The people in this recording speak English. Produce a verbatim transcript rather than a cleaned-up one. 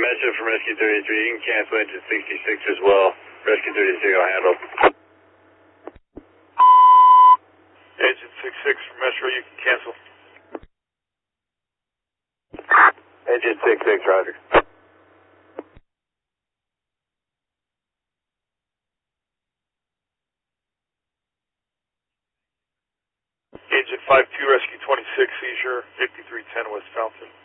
message from Rescue thirty-three. You can cancel engine sixty-six as well. Rescue thirty-three will handle. Engine sixty-six from Metro, you can cancel. Engine sixty-six, roger. Engine five two, Rescue twenty-six, seizure, fifty-three ten West Fountain.